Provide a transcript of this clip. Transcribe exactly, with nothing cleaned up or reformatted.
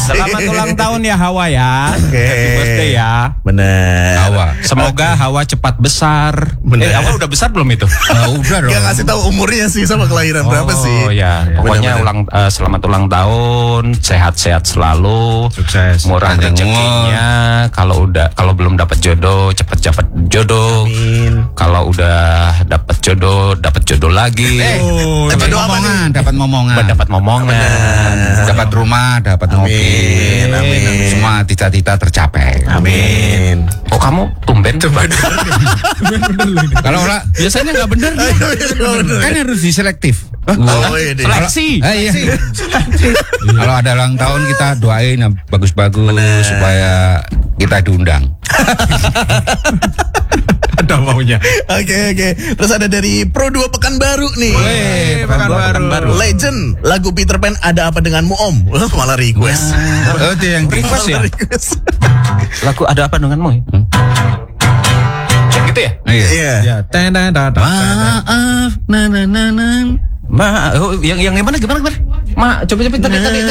Selamat ulang tahun ya Hawa ya. Oke. Happy birthday ya. Bener. Hawa. Semoga Hawa cepat besar. Bener. Eh, Hawa udah besar belum itu? Ah, udah dong. Gak ngasih tahu umurnya sih sama kelahiran berapa sih. Oh ya, pokoknya Bener-bener. ulang eh, selamat ulang tahun, sehat-sehat selalu, Sukses. murah Panjang rezekinya. Kalau udah kalau belum dapat jodoh, cepet dapat jodoh. Amin. Kalau udah dapat jodoh, dapat jodoh lagi. Oh, Dapat jodoh apa momongan, dapat momongan. Dapat momongan. Dapat rumah, dapat mobil. Amin, amin. Semua cita-cita tercapai. Amin. Oh kamu tumben? Kalau orang biasanya nggak bener, kan harus diselektif. Oh, iya deh. Seleksi. Ah, iya. Kalau ada ulang tahun kita doain yang bagus-bagus supaya kita diundang. Ada maunya. Oke oke. Terus ada dari Pro dua Pekanbaru nih. Weh, Pekanbaru. Legend lagu Peter Pan Ada Apa Denganmu Om. Wah, malah request. Oh, itu yang Request ya? Malah request. Lagu Ada Apa Denganmu ya? Yang gitu ya? Iya. Iya. Ya. Maaf, na na na na. Ma, oh, yang yang gimana gimana gimana? Ma, coba coba tadi tadi tadi